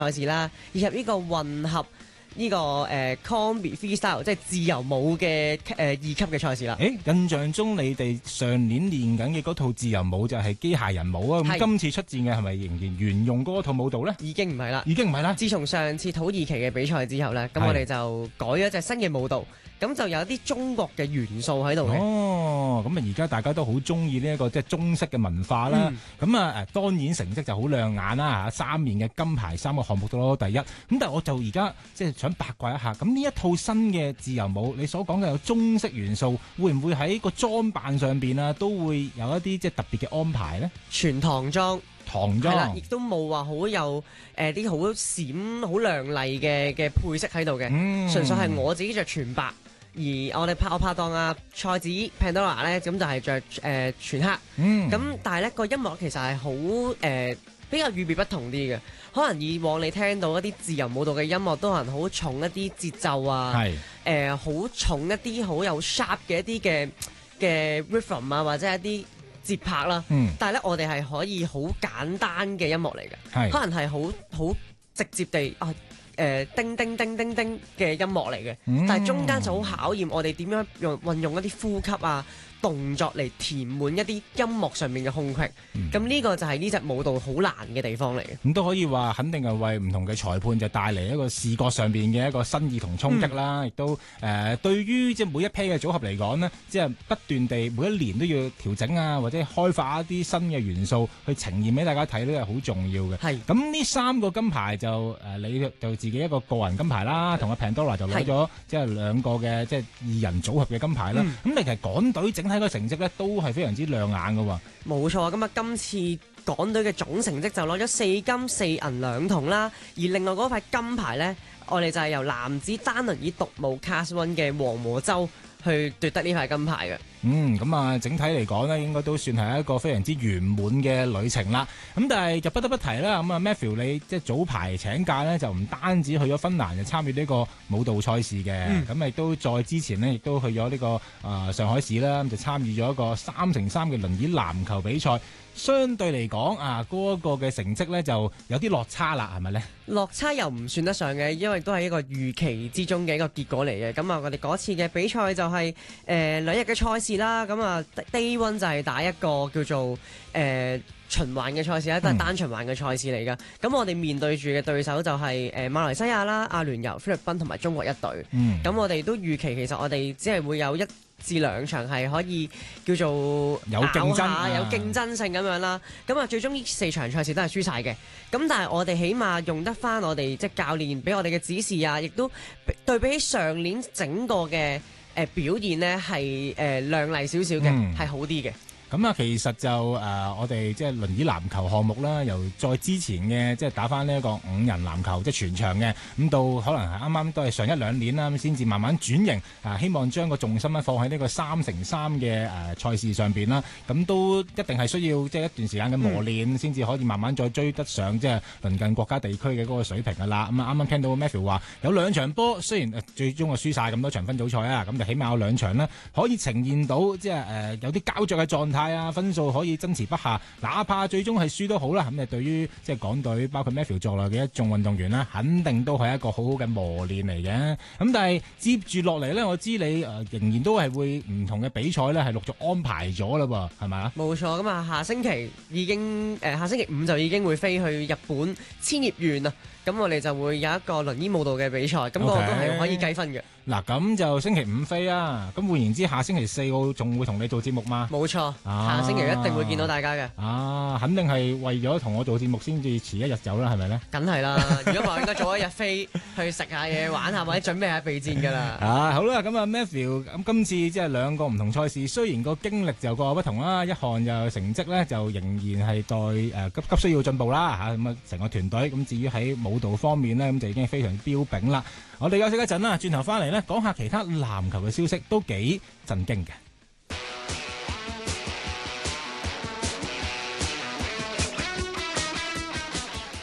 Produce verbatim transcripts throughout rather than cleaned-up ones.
賽事啦，以及呢個混合呢、這個誒、呃、Combi Freestyle 即係自由舞嘅誒、呃、二級嘅賽事啦。 誒，印象中你哋上年練緊嘅嗰套自由舞就係機械人舞啊，咁係今次出戰嘅係咪仍然沿用嗰套舞蹈呢？ 已經唔係啦， 已經唔係啦。 自從上次土耳其嘅比賽之後呢，咁我哋就改咗一隻新嘅舞蹈，咁就有啲中國嘅元素喺度嘅。 哦，咁啊而家大家都好中意呢一個即係中式嘅文化啦。咁啊誒，當然成績就好亮眼啦嚇，三面嘅金牌，三個項目都攞到第一。咁但係我就而家即係想八卦一下，咁呢一套新嘅自由舞，你所講嘅有中式元素，會唔會喺個裝扮上邊啊，都會有一啲即係特別嘅安排呢？ 全唐裝。 唐裝係啦，亦都冇話好有誒啲好閃好亮麗嘅嘅配飾喺度嘅， 嗯、 純粹係我自己着全白，而我哋拍我拍檔啊蔡子 Pandora 咧，咁就係着誒全黑。咁、嗯、但係咧個音樂其實係好誒比較與別不同啲嘅，可能以往你聽到一啲自由舞蹈嘅音樂都可能好重一啲節奏啊，誒好、呃、重一啲好有 sharp 嘅一啲嘅嘅 rhythm 啊，或者一啲節拍啦，嗯、但係咧我哋係可以好簡單嘅音樂嚟嘅，可能係好好直接地啊誒、呃、叮叮叮叮叮嘅音樂嚟嘅，嗯、但係中間就好考驗我哋點樣用運用一啲呼吸啊動作嚟填滿一啲音樂上面嘅空隙，咁呢、嗯、個就係呢隻舞蹈好難嘅地方嚟嘅。咁都可以話肯定係為唔同嘅裁判就帶嚟一個視覺上邊嘅一個新意同衝擊啦，亦、嗯、都誒、呃、對於即係每一批嘅組合嚟講呢，即係不斷地每一年都要調整啊，或者開發一啲新嘅元素去呈現俾大家睇，都係好重要嘅。係咁呢三個金牌就誒、呃、你就自己一個個人金牌啦，同阿 Pandora 就攞咗即係兩個嘅即係二人組合嘅金牌啦。咁你、嗯、其實港隊整體個成績咧都係非常之亮眼㗎喎。 冇錯，咁啊今次港隊嘅總成績就攞咗四金四銀兩銅啦，而另外嗰塊金牌呢，我哋就係由男子單輪椅獨舞 Class One 嘅黃和洲去奪得呢塊金牌嘅。 嗯，咁啊，整體嚟講呢，應該都算係一個非常之圓滿嘅旅程啦。咁但係就不得不提啦，咁啊 Matthew 你即係早排請假呢，就唔單止去咗芬蘭就參與呢個舞蹈賽事嘅，咁亦、嗯、都在之前呢，亦都去咗呢、這個啊、呃、上海市啦，咁就參與咗一個三乘三嘅輪椅籃球比賽。相對嚟講啊，嗰、那、一個嘅成績呢，就有啲落差啦，係咪呢？ 落差又唔算得上嘅，因為都係一個預期之中嘅一個結果嚟嘅。咁啊，我哋嗰次嘅比賽就係、是、誒、呃、兩日嘅賽事啦。咁啊 Day One 就係打一個叫做誒、呃、循環嘅賽事啦，都係單循環嘅賽事嚟㗎。咁、嗯、我哋面對住嘅對手就係、是、誒、呃、馬來西亞啦、阿聯酋、菲律賓同埋中國一隊。咁、嗯、我哋都預期其實我哋只係會有一至兩場係可以叫做有競爭、啊、 有競爭性咁樣啦。咁啊，最終呢四場賽事都係輸晒嘅。咁但係我哋起碼用得翻我哋即係教練俾我哋嘅指示啊，亦都對比起上年整個嘅誒、呃、表現呢，係誒、呃、亮麗少少嘅，係、嗯、好啲嘅。 咁啊，其實就誒、呃，我哋即係輪椅籃球項目啦，由再之前嘅即係打返呢一個五人籃球，即係全場嘅，咁到可能係啱啱都係上一兩年啦，咁先至慢慢轉型，啊，希望將個重心咧放喺呢個三乘三嘅誒賽事上邊啦。咁都一定係需要即係一段時間嘅磨練，先至、嗯、可以慢慢再追得上即係鄰近國家地區嘅嗰個水平㗎啦。咁啊，啱啱聽到 Matthew 話有兩場波，雖然最終啊輸晒咁多場分組賽啊，咁就起碼有兩場呢可以呈現到即係誒、呃、有啲膠着嘅狀態。啊，分數可以爭持不下，哪怕最終係輸都好啦。咁誒，對於即係港隊，包括 Matthew 在內嘅一眾運動員啦，肯定都係一個好好嘅磨練嚟嘅。咁但係接住落嚟呢，我知你誒、呃、仍然都係會唔同嘅比賽呢係陸續安排咗啦噃，係咪啊？冇錯，咁啊，下星期已經誒、呃，下星期五就已經會飛去日本千葉縣啊。咁我哋就會有一個輪椅舞蹈嘅比賽，咁、okay. 個都係可以計分嘅。 嗱，咁就星期五飛啊！咁換言之，下星期四我仲會同你做節目嗎？ 冇錯，啊、下星期一定會見到大家嘅。 啊，肯定係為咗同我做節目先至遲一日走啦，係咪咧？ 梗係啦，如果唔係應該早一日飛去食下嘢、玩下或者準備下備戰㗎啦。 啊，好啦，咁啊 Matthew，咁今次即係兩個唔同賽事，雖然個經歷就各有不同啦，一項就成績咧就仍然係待誒、呃、急急需要進步啦嚇，咁啊成個團隊咁至於喺舞蹈方面呢，咁就已經非常標炳啦。我哋休息一陣啦，轉頭翻嚟呢，講下其他籃球嘅消息，都幾震驚嘅。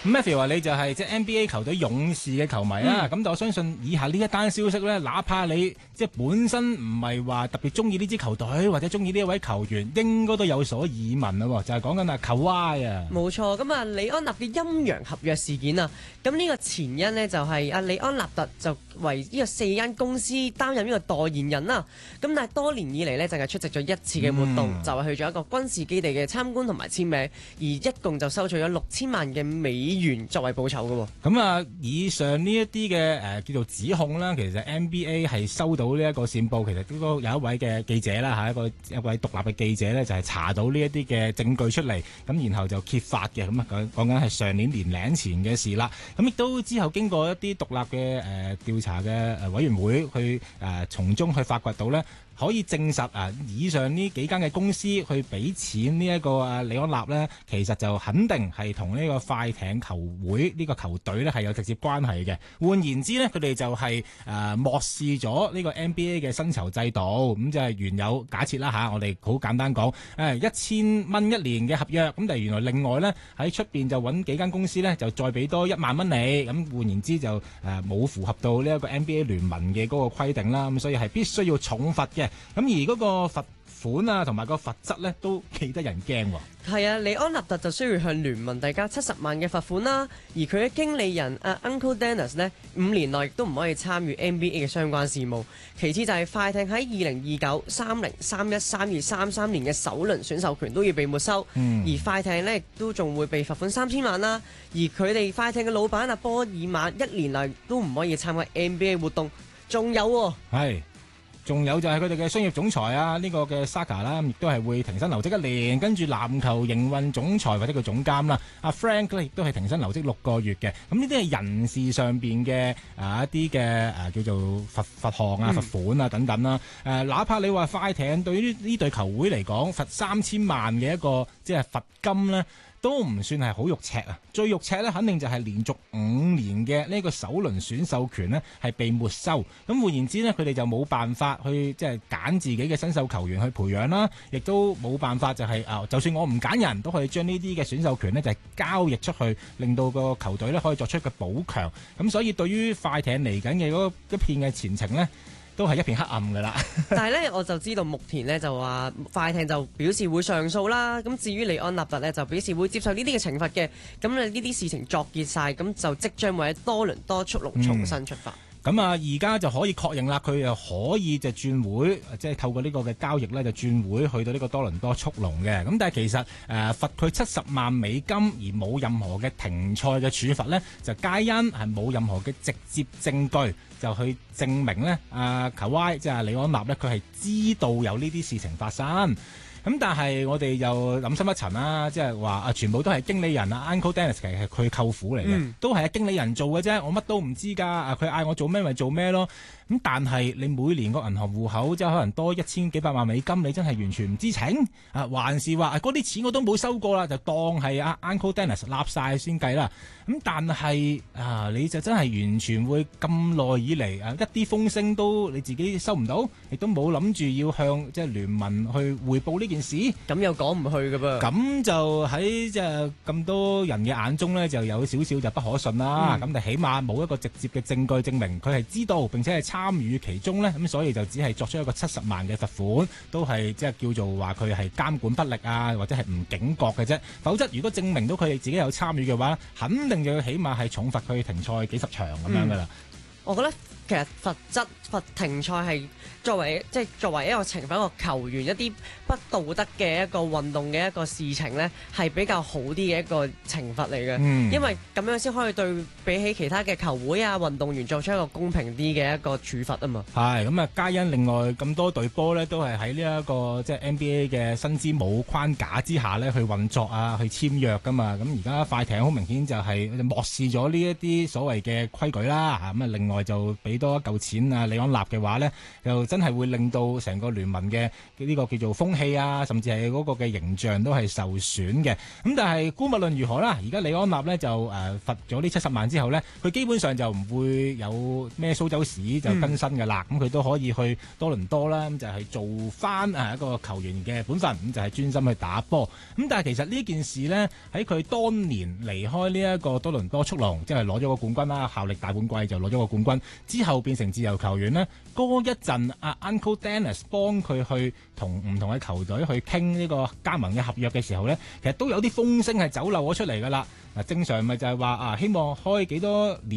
Matthew 話你就係即係 N B A 球隊勇士嘅球迷啦，咁、嗯、我相信以下呢一單消息咧，哪怕你即係本身唔係話特別中意呢支球隊或者中意呢一位球員，應該都有所耳聞啦。就係講緊阿 Kawhi 啊， 冇錯。咁啊，李安納嘅陰陽合約事件啊，咁呢個前因呢，就係阿李安納特就為呢個四間公司擔任呢個代言人啦。咁但係多年以嚟呢，淨係出席咗一次嘅活動，嗯、就係去咗一個軍事基地嘅參觀同埋簽名，而一共就收取咗六千萬嘅美元作為報酬嘅。 咁啊，以上呢一啲嘅誒叫做指控啦，其實 N B A 係收到呢一個線報，其實都有一位嘅記者啦，嚇一個一位獨立嘅記者呢，就係查到呢一啲嘅證據出嚟，咁然後就揭發嘅。咁啊講講緊係上年年零前嘅事啦。咁亦都之後經過一啲獨立嘅誒調查嘅誒委員會去誒從中去發掘到呢，可以證實啊，以上呢幾間嘅公司去俾錢呢一個啊李安納呢，其實就肯定係同呢個快艇球會呢個球隊呢係有直接關係嘅。換言之呢，佢哋就係誒漠視咗呢個 N B A 嘅薪酬制度，咁就係原有假設啦嚇，我哋好簡單講，誒一千蚊一年嘅合約，咁但係原來另外呢，喺出邊就揾幾間公司呢，就再俾多一萬蚊你，咁換言之就誒冇符合到呢一個 N B A 聯盟嘅嗰個規定啦，咁所以係必須要重罰嘅。咁而嗰個罰款啊，同埋個罰則咧，都幾得人驚喎。 係啊，李安納特就需要向聯盟遞交七十萬嘅罰款啦。而佢嘅經理人啊 Uncle Dennis 呢，五年內亦都唔可以參與 N B A 嘅相關事務。其次就係快艇喺二零二九、三零、三一、三二、三三年嘅首輪選秀權都要被沒收。嗯、而快艇呢，亦都仲會被罰款三千萬啦。而佢哋快艇嘅老闆啊波爾曼一年內都唔可以參加 N B A 活動。仲有喎、哦， 係。仲有就係佢哋嘅商業總裁啊，呢、這個嘅 Saka 啦，亦都係會停薪留職一年，跟住籃球營運總裁或者個總監啦，阿 Frank 咧亦都係停薪留職六個月嘅。咁呢啲係人事上邊嘅啊一啲嘅誒叫做罰罰項啊、罰款啊等等啦。誒、嗯，哪怕你話快艇對於呢隊球會嚟講罰三千萬嘅一個即係罰金咧，都唔算係好肉赤啊！最肉赤咧，肯定就係連續五年嘅呢個首輪選秀權呢係被沒收。咁換言之呢，佢哋就冇辦法去即係揀自己嘅新秀球員去培養啦，亦都冇辦法就係、是、啊，就算我唔揀人都可以將呢啲嘅選秀權呢就係交易出去，令到個球隊呢可以作出一個補強。咁所以對於快艇嚟緊嘅嗰一片嘅前程呢，都係一片黑暗噶啦。 但係咧，我就知道目前呢就話快艇就表示會上訴啦。咁至於李安納特呢，就表示會接受呢啲嘅懲罰嘅。咁呢啲事情作結晒，咁就即將會喺多倫多速龍重新出發。 咁、嗯、啊，而家就可以確認啦，佢又可以就轉會，即係透過呢個嘅交易呢，就轉會去到呢個多倫多速龍嘅。咁但係其實誒、呃、罰佢七十萬美金而冇任何嘅停賽嘅處罰呢，就皆因係冇任何嘅直接證據。就去證明咧，阿 Kawhi 即係李安納咧，佢係知道有呢啲事情發生。咁但係我哋又諗深一層啦，即係話啊，全部都係經理人啊 Uncle Dennis 其實係佢舅父嚟嘅，嗯、都係經理人做嘅啫，我乜都唔知㗎。啊，佢嗌我做咩咪做咩咯。咁但係你每年個銀行戶口即係可能多一千幾百萬美金，你真係完全唔知情啊？還是話嗰啲錢我都冇收過啦，就當係阿 Uncle Dennis 立晒先計啦。咁但係啊，你就真係完全會咁耐以嚟啊，一啲風聲都你自己收唔到，亦都冇諗住要向即係聯盟去匯報呢件事， 咁又講唔去㗎噃。 咁就喺即係咁多人嘅眼中呢，就有少少就不可信啦。咁、嗯、就起碼冇一個直接嘅證據證明佢係知道並且係參與其中呢。咁所以就只係作出一個七十萬嘅罰款，都係即係叫做話佢係監管不力啊，或者係唔警覺嘅啫。否則如果證明到佢哋自己有參與嘅話，肯定就要起碼係重罰佢停賽幾十場咁樣噶啦。 我覺得其實罰則罰停賽係作為即係作為一個懲罰一個球員一啲不道德嘅一個運動嘅一個事情呢，係比較好啲嘅一個懲罰嚟嘅。嗯、因為咁樣先可以對比起其他嘅球會啊運動員作出一個公平啲嘅一個處罰啊嘛。係咁啊，皆因另外咁多隊波呢，都係喺呢一個即係 N B A 嘅薪資帽框架之下呢去運作啊，去簽約噶嘛。咁而家快艇好明顯就係漠視咗呢一啲所謂嘅規矩啦。咁啊，另外外就俾多一嚿錢啊，李安納嘅話呢，就真係會令到成個聯盟嘅呢個叫做風氣啊，甚至係嗰個嘅形象都係受損嘅。咁但係姑勿論如何啦，而家李安納呢就誒、呃、罰咗呢七十萬之後呢，佢基本上就唔會有咩蘇州市就更新嘅啦。咁佢都可以去多倫多啦，咁就係、是、做翻誒一個球員嘅本分，咁就係、是、專心去打波。咁但係其實呢件事呢，喺佢當年離開呢一個多倫多速龍，即係攞咗個冠軍啦，效力大半季就攞咗個冠軍之後變成自由球員呢，嗰一陣阿 Uncle Dennis 幫佢去同唔同嘅球隊去傾呢個加盟嘅合約嘅時候呢，其實都有啲風聲係走漏咗出嚟㗎啦。嗱，正常咪就係話啊，希望開幾多年